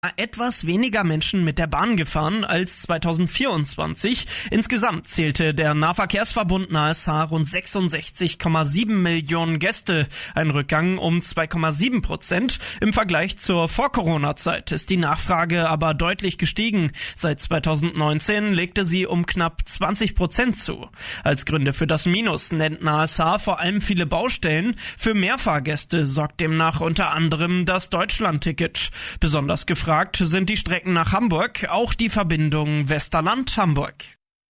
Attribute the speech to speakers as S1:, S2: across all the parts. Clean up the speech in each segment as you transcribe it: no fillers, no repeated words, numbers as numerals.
S1: Etwas weniger Menschen mit der Bahn gefahren als 2024. Insgesamt zählte der Nahverkehrsverbund NASH rund 66,7 Millionen Gäste. Ein Rückgang um 2,7%. Im Vergleich zur Vor-Corona-Zeit ist die Nachfrage aber deutlich gestiegen. Seit 2019 legte sie um knapp 20% zu. Als Gründe für das Minus nennt NASH vor allem viele Baustellen. Für mehr Fahrgäste sorgt demnach unter anderem das Deutschlandticket. Besonders gefragt sind die Strecken nach Hamburg, auch die Verbindung Westerland-Hamburg.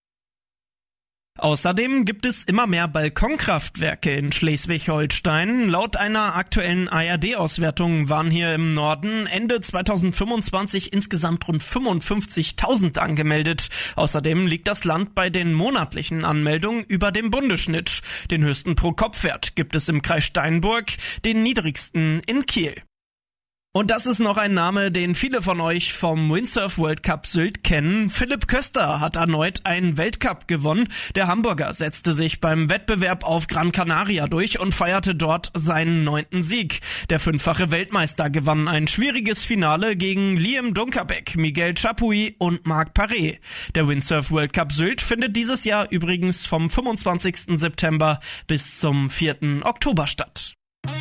S1: Außerdem gibt es immer mehr Balkonkraftwerke in Schleswig-Holstein. Laut einer aktuellen ARD-Auswertung waren hier im Norden Ende 2025 insgesamt rund 55.000 angemeldet. Außerdem liegt das Land bei den monatlichen Anmeldungen über dem Bundesschnitt. Den höchsten Pro-Kopf-Wert gibt es im Kreis Steinburg, den niedrigsten in Kiel. Und das ist noch ein Name, den viele von euch vom Windsurf World Cup Sylt kennen. Philipp Köster hat erneut einen Weltcup gewonnen. Der Hamburger setzte sich beim Wettbewerb auf Gran Canaria durch und feierte dort seinen 9. Sieg. Der 5-fache Weltmeister gewann ein schwieriges Finale gegen Liam Dunkerbeck, Miguel Chapuis und Marc Paré. Der Windsurf World Cup Sylt findet dieses Jahr übrigens vom 25. September bis zum 4. Oktober statt.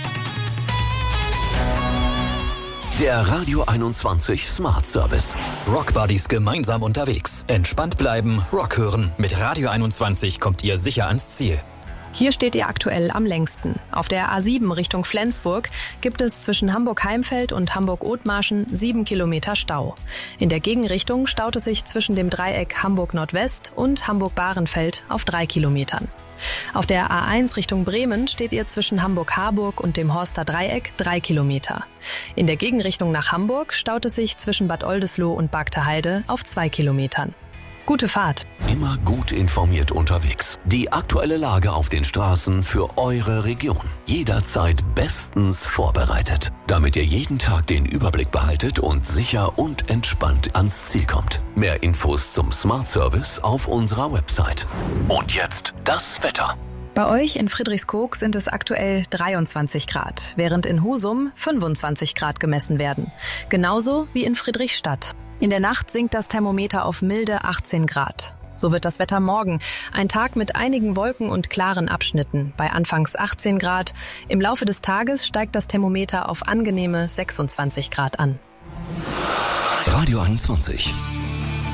S2: Der Radio 21 Smart Service.
S3: Rock Buddies gemeinsam unterwegs. Entspannt bleiben, Rock hören. Mit Radio 21 kommt ihr sicher ans Ziel.
S4: Hier steht ihr aktuell am längsten. Auf der A7 Richtung Flensburg gibt es zwischen Hamburg-Heimfeld und Hamburg-Othmarschen 7 Kilometer Stau. In der Gegenrichtung staut es sich zwischen dem Dreieck Hamburg-Nordwest und Hamburg-Bahrenfeld auf 3 Kilometern. Auf der A1 Richtung Bremen steht ihr zwischen Hamburg-Harburg und dem Horster Dreieck 3 Kilometer. In der Gegenrichtung nach Hamburg staut es sich zwischen Bad Oldesloe und Bargteheide auf 2 Kilometern. Gute Fahrt.
S2: Immer gut informiert unterwegs. Die aktuelle Lage auf den Straßen für eure Region. Jederzeit bestens vorbereitet, damit ihr jeden Tag den Überblick behaltet und sicher und entspannt ans Ziel kommt. Mehr Infos zum Smart Service auf unserer Website. Und jetzt das Wetter.
S4: Bei euch in Friedrichskoog sind es aktuell 23 Grad, während in Husum 25 Grad gemessen werden. Genauso wie in Friedrichstadt. In der Nacht sinkt das Thermometer auf milde 18 Grad. So wird das Wetter morgen. Ein Tag mit einigen Wolken und klaren Abschnitten. Bei anfangs 18 Grad. Im Laufe des Tages steigt das Thermometer auf angenehme 26 Grad an.
S2: Radio 21.